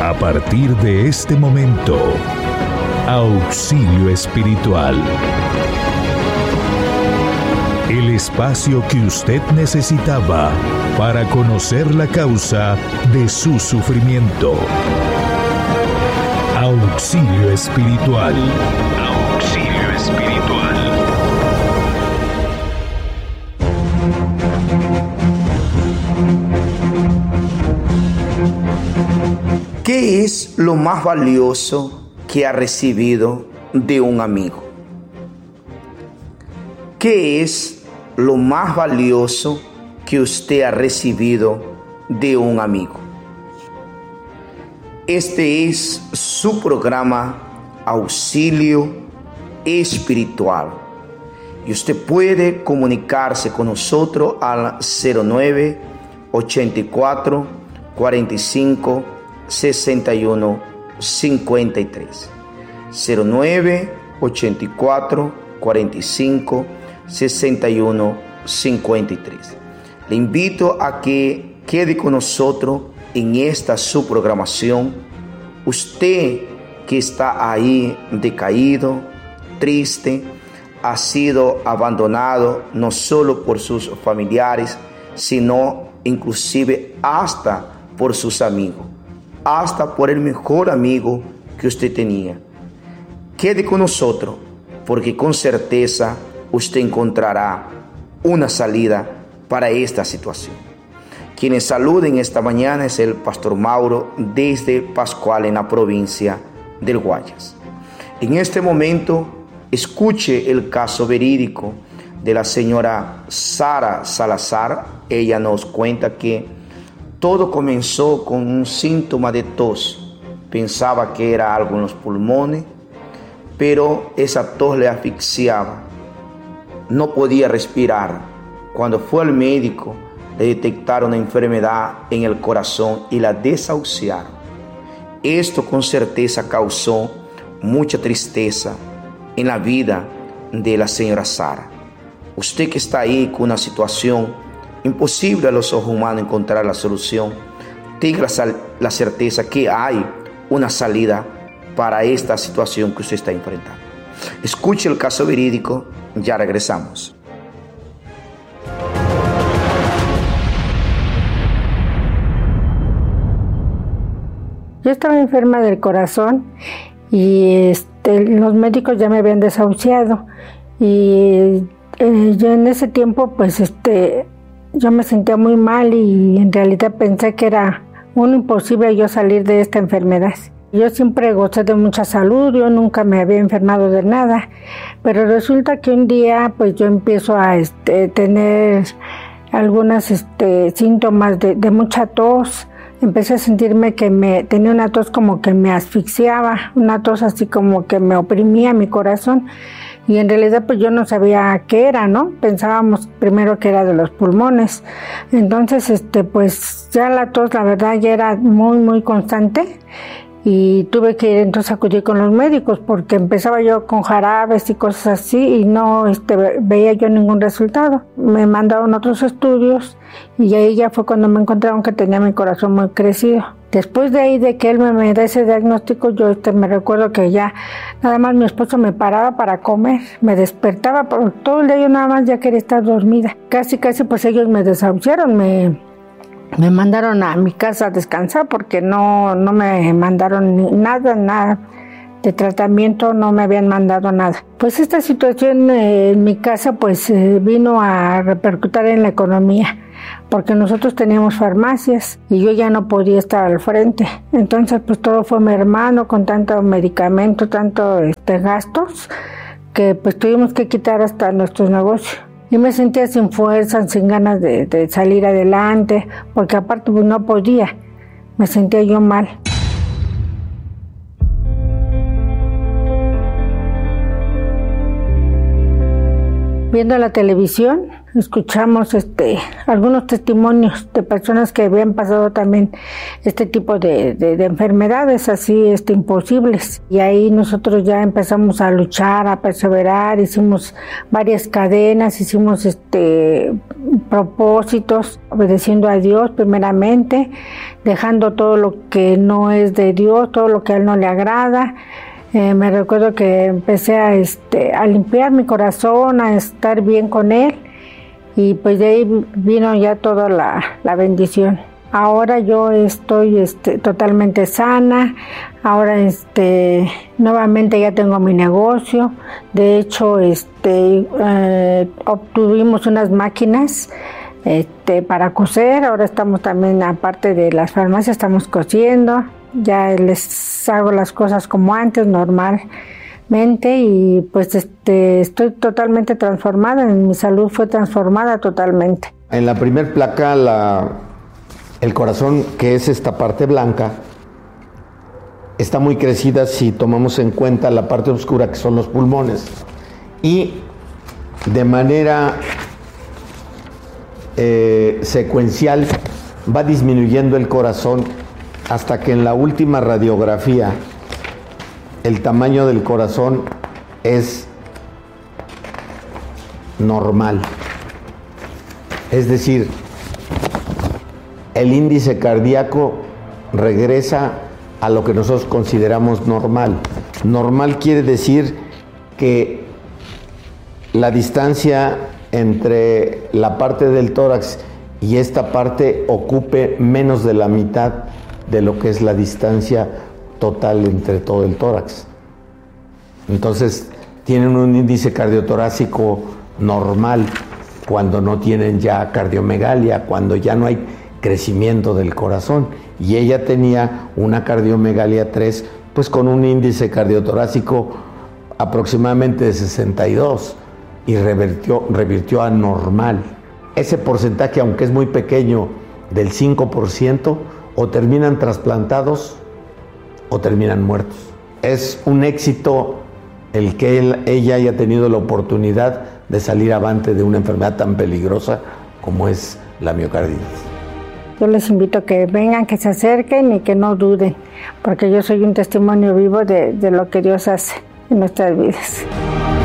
A partir de este momento, Auxilio Espiritual. El espacio que usted necesitaba para conocer la causa de su sufrimiento. Auxilio Espiritual. Auxilio Espiritual. ¿Qué es lo más valioso que ha recibido de un amigo? ¿Qué es lo más valioso que usted ha recibido de un amigo? Este es su programa Auxilio Espiritual. Y usted puede comunicarse con nosotros al 09 84 45 61 53. 09 84 45 61 53. Le invito a que quede con nosotros en esta su programación. Usted que está ahí decaído, triste, ha sido abandonado no solo por sus familiares, sino inclusive hasta por sus amigos, hasta por el mejor amigo que usted tenía. Quede con nosotros, porque con certeza usted encontrará una salida para esta situación. Quienes saluden esta mañana es el Pastor Mauro desde Pascual, en la provincia del Guayas. En este momento, escuche el caso verídico de la señora Sara Salazar. Ella nos cuenta que todo comenzó con un síntoma de tos. Pensaba que era algo en los pulmones, pero esa tos le asfixiaba. No podía respirar. Cuando fue al médico, le detectaron una enfermedad en el corazón y la desahuciaron. Esto con certeza causó mucha tristeza en la vida de la señora Sara. Usted que está ahí con una situación imposible a los ojos humanos encontrar la solución, tenga la certeza que hay una salida para esta situación que usted está enfrentando. Escuche el caso verídico, ya regresamos. Yo estaba enferma del corazón y los médicos ya me habían desahuciado y yo en ese tiempo yo me sentía muy mal y en realidad pensé que era un imposible yo salir de esta enfermedad. Yo siempre gocé de mucha salud, yo nunca me había enfermado de nada, pero resulta que un día pues yo empiezo a tener algunos síntomas de mucha tos. Empecé a sentirme que tenía una tos como que me asfixiaba, una tos así como que me oprimía mi corazón. Y en realidad pues yo no sabía qué era, ¿no? Pensábamos primero que era de los pulmones. Entonces pues ya la tos la verdad ya era muy muy constante y tuve que ir entonces a acudir con los médicos porque empezaba yo con jarabes y cosas así y no veía yo ningún resultado. Me mandaron otros estudios y ahí ya fue cuando me encontraron que tenía mi corazón muy crecido. Después de ahí de que él me da ese diagnóstico, yo me recuerdo que ya nada más mi esposo me paraba para comer, me despertaba, por todo el día yo nada más ya quería estar dormida. Casi pues ellos me desahuciaron, me mandaron a mi casa a descansar porque no me mandaron nada de tratamiento, no me habían mandado nada. Pues esta situación en mi casa pues vino a repercutir en la economía, porque nosotros teníamos farmacias y yo ya no podía estar al frente. Entonces pues todo fue mi hermano con tanto medicamento, tanto gastos, que pues tuvimos que quitar hasta nuestros negocios. Y me sentía sin fuerza, sin ganas de salir adelante, porque aparte pues no podía, me sentía yo mal. Viendo la televisión, escuchamos algunos testimonios de personas que habían pasado también este tipo de enfermedades así imposibles, y ahí nosotros ya empezamos a luchar, a perseverar, hicimos varias cadenas, hicimos propósitos, obedeciendo a Dios primeramente, dejando todo lo que no es de Dios, todo lo que a Él no le agrada. Me recuerdo que empecé a limpiar mi corazón, a estar bien con Él, y pues de ahí vino ya toda la bendición. Ahora yo estoy totalmente sana. Ahora nuevamente ya tengo mi negocio. De hecho obtuvimos unas máquinas para coser. Ahora estamos también, aparte de las farmacias, estamos cosiendo. Ya les hago las cosas como antes, normalmente, y pues estoy totalmente transformada. Mi salud fue transformada totalmente. En la primer placa, el corazón, que es esta parte blanca, está muy crecida si tomamos en cuenta la parte oscura, que son los pulmones, y de manera secuencial va disminuyendo el corazón hasta que en la última radiografía el tamaño del corazón es normal. Es decir, el índice cardíaco regresa a lo que nosotros consideramos normal. Normal quiere decir que la distancia entre la parte del tórax y esta parte ocupe menos de la mitad de lo que es la distancia total entre todo el tórax. Entonces tienen un índice cardiotorácico normal cuando no tienen ya cardiomegalia, cuando ya no hay crecimiento del corazón. Y ella tenía una cardiomegalia 3, pues con un índice cardiotorácico aproximadamente de 62, y revirtió a normal. Ese porcentaje, aunque es muy pequeño, del 5%, o terminan trasplantados o terminan muertos. Es un éxito el que ella haya tenido la oportunidad de salir avante de una enfermedad tan peligrosa como es la miocarditis. Yo les invito a que vengan, que se acerquen y que no duden, porque yo soy un testimonio vivo de lo que Dios hace en nuestras vidas.